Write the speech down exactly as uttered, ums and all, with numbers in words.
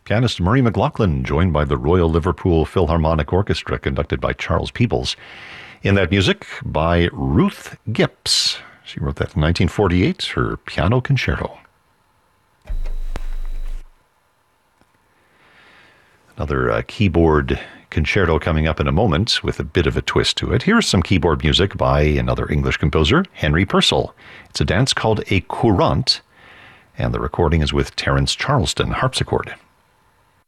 Pianist Murray McLaughlin, joined by the Royal Liverpool Philharmonic Orchestra, conducted by Charles Peebles. In that music by Ruth Gipps. She wrote that in nineteen forty-eight, her Piano Concerto. Another uh, keyboard concerto coming up in a moment with a bit of a twist to it. Here's some keyboard music by another English composer, Henry Purcell. It's a dance called a courante, and the recording is with Terence Charleston harpsichord.